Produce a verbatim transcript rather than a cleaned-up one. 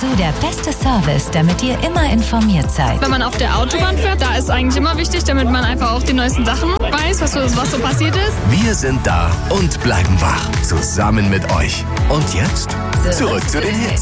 Dazu der beste Service, damit ihr immer informiert seid. Wenn man auf der Autobahn fährt, da ist eigentlich immer wichtig, damit man einfach auch die neuesten Sachen weiß, was so, was so passiert ist. Wir sind da und bleiben wach. Zusammen mit euch. Und jetzt zurück zu den Hits.